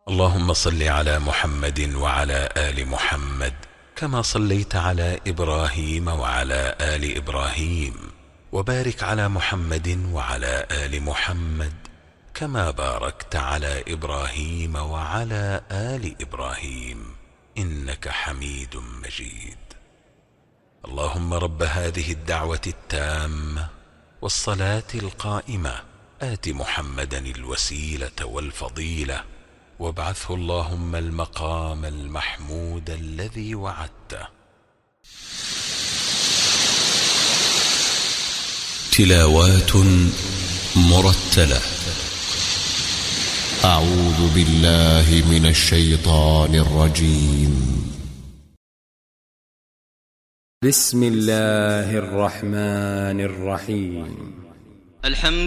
اللهم صل على محمد وعلى آل محمد كما صليت على إبراهيم وعلى آل إبراهيم، وبارك على محمد وعلى آل محمد كما باركت على إبراهيم وعلى آل إبراهيم إنك حميد مجيد. اللهم رب هذه الدعوة التامة والصلاة القائمة آت محمدا الوسيلة والفضيلة وابعثه اللهم المقام المحمود الذي وعدته. تلاوات مرتلة. أعوذ بالله من الشيطان الرجيم. بسم الله الرحمن الرحيم. الحمد